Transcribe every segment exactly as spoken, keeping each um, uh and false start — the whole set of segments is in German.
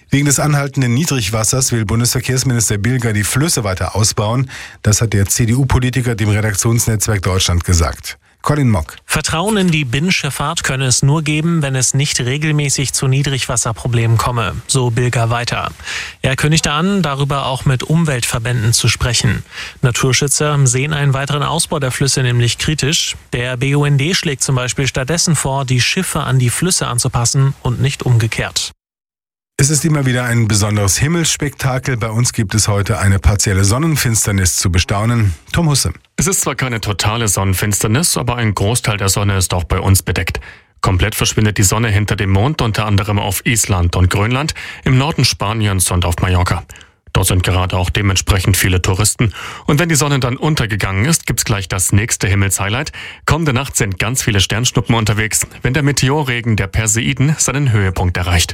Wegen des anhaltenden Niedrigwassers will Bundesverkehrsminister Bilger die Flüsse weiter ausbauen. Das hat der C D U-Politiker dem Redaktionsnetzwerk Deutschland gesagt. Colin Mock. Vertrauen in die Binnenschifffahrt könne es nur geben, wenn es nicht regelmäßig zu Niedrigwasserproblemen komme, so Bilger weiter. Er kündigte an, darüber auch mit Umweltverbänden zu sprechen. Naturschützer sehen einen weiteren Ausbau der Flüsse nämlich kritisch. Der B U N D schlägt zum Beispiel stattdessen vor, die Schiffe an die Flüsse anzupassen und nicht umgekehrt. Es ist immer wieder ein besonderes Himmelsspektakel. Bei uns gibt es heute eine partielle Sonnenfinsternis zu bestaunen. Tom Husse. Es ist zwar keine totale Sonnenfinsternis, aber ein Großteil der Sonne ist auch bei uns bedeckt. Komplett verschwindet die Sonne hinter dem Mond, unter anderem auf Island und Grönland, im Norden Spaniens und auf Mallorca. Dort sind gerade auch dementsprechend viele Touristen. Und wenn die Sonne dann untergegangen ist, gibt's gleich das nächste Himmelshighlight. Kommende Nacht sind ganz viele Sternschnuppen unterwegs, wenn der Meteorregen der Perseiden seinen Höhepunkt erreicht.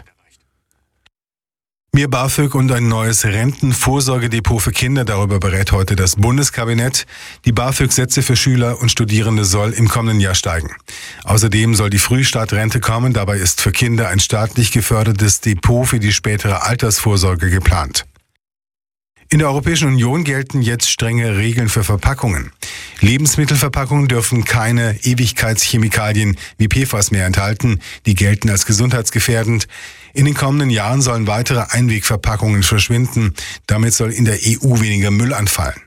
Mehr BAföG und ein neues Rentenvorsorgedepot für Kinder, darüber berät heute das Bundeskabinett. Die BAföG-Sätze für Schüler und Studierende soll im kommenden Jahr steigen. Außerdem soll die Frühstartrente kommen. Dabei ist für Kinder ein staatlich gefördertes Depot für die spätere Altersvorsorge geplant. In der Europäischen Union gelten jetzt strenge Regeln für Verpackungen. Lebensmittelverpackungen dürfen keine Ewigkeitschemikalien wie P F A S mehr enthalten. Die gelten als gesundheitsgefährdend. In den kommenden Jahren sollen weitere Einwegverpackungen verschwinden. Damit soll in der E U weniger Müll anfallen.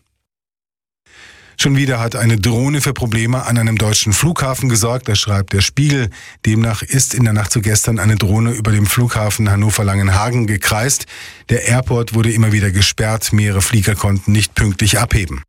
Schon wieder hat eine Drohne für Probleme an einem deutschen Flughafen gesorgt, das schreibt der Spiegel. Demnach ist in der Nacht zu gestern eine Drohne über dem Flughafen Hannover-Langenhagen gekreist. Der Airport wurde immer wieder gesperrt, mehrere Flieger konnten nicht pünktlich abheben.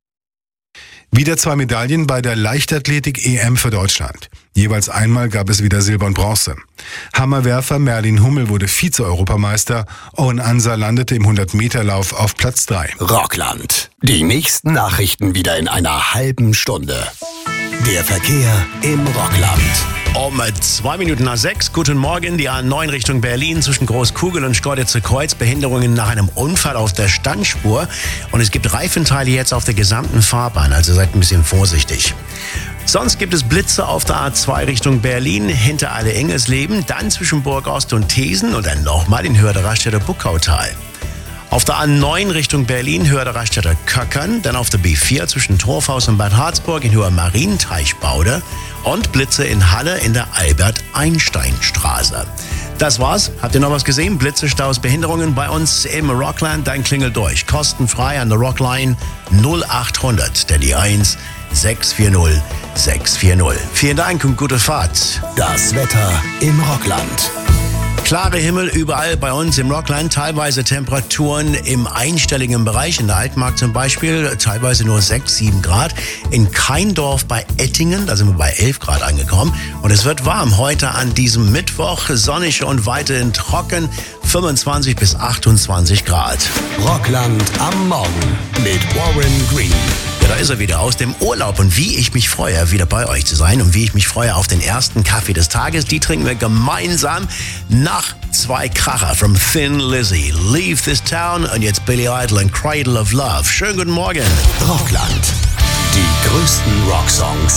Wieder zwei Medaillen bei der Leichtathletik-E M für Deutschland. Jeweils einmal gab es wieder Silber und Bronze. Hammerwerfer Merlin Hummel wurde Vize-Europameister. Owen Ansa landete im hundert-Meter-Lauf auf Platz drei. Rockland. Die nächsten Nachrichten wieder in einer halben Stunde. Der Verkehr im Rockland. Um zwei Minuten nach sechs, guten Morgen, die A neun Richtung Berlin zwischen Großkugel und Schkeuditzer Kreuz. Behinderungen nach einem Unfall auf der Standspur. Und es gibt Reifenteile jetzt auf der gesamten Fahrbahn, also seid ein bisschen vorsichtig. Sonst gibt es Blitze auf der A zwei Richtung Berlin, hinter Alle-Engelsleben, dann zwischen Burgost und Thesen und dann nochmal in Höhe der Raststätte Buckautal. Auf der A neun Richtung Berlin, Höhe der Raststätte Köckern, dann auf der B vier zwischen Torfhaus und Bad Harzburg in Höhe Marienteichbaude und Blitze in Halle in der Albert-Einstein-Straße. Das war's. Habt ihr noch was gesehen? Blitze, Staus, Behinderungen bei uns im Rockland? Dann klingelt durch. Kostenfrei an der Rockline null achthundert, denn die eins sechs vier null sechs vier null. Vielen Dank und gute Fahrt. Das Wetter im Rockland. Klare Himmel überall bei uns im Rockland, teilweise Temperaturen im einstelligen Bereich, in der Altmark zum Beispiel, teilweise nur sechs, sieben Grad. In Keindorf bei Ettingen, da sind wir bei elf Grad angekommen. Und es wird warm heute an diesem Mittwoch, sonnig und weiterhin trocken, fünfundzwanzig bis achtundzwanzig Grad. Rockland am Morgen mit Warren Green. Ja, da ist er wieder aus dem Urlaub und wie ich mich freue, wieder bei euch zu sein und wie ich mich freue auf den ersten Kaffee des Tages. Die trinken wir gemeinsam nach zwei Kracher from Thin Lizzy, Leave This Town und jetzt Billy Idol und Cradle of Love. Schönen guten Morgen. Rockland. Die größten Rocksongs